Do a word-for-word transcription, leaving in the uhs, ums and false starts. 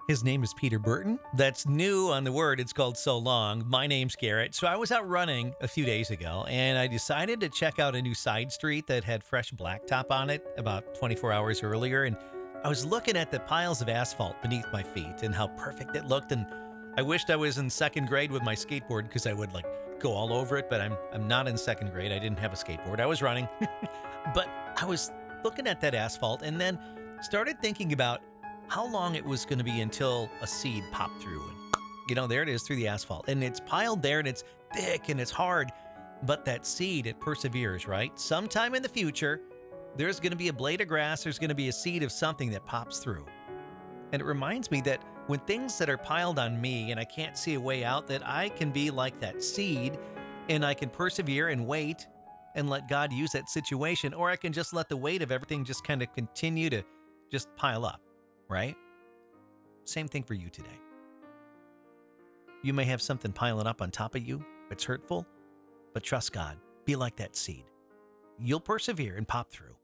His name is Peter Burton. That's new on the word. It's called So Long. My name's Garrett. So I was out running a few days ago and I decided to check out a new side street that had fresh blacktop on it about twenty-four hours earlier. And I was looking at the piles of asphalt beneath my feet and how perfect it looked. And I wished I was in second grade with my skateboard because I would like go all over it, but I'm I'm not in second grade. I didn't have a skateboard. I was running. But I was looking at that asphalt and then started thinking about how long it was going to be until a seed popped through. And, you know, there it is through the asphalt. And it's piled there and it's thick and it's hard. But that seed, it perseveres, right? Sometime in the future, there's going to be a blade of grass. There's going to be a seed of something that pops through. And it reminds me that when things that are piled on me and I can't see a way out, that I can be like that seed and I can persevere and wait and let God use that situation. Or I can just let the weight of everything just kind of continue to just pile up. Right? Same thing for you today. You may have something piling up on top of you. It's hurtful, but trust God. Be like that seed. You'll persevere and pop through.